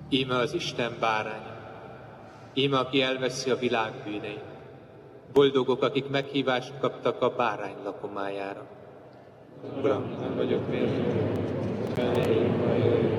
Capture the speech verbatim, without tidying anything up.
Íme az Isten báránya, íme aki elveszi a világ bűneit. Boldogok, akik meghívást kaptak a bárány lakomájára. Uram, nem vagyok méltó, felnéljünk a jöjjön.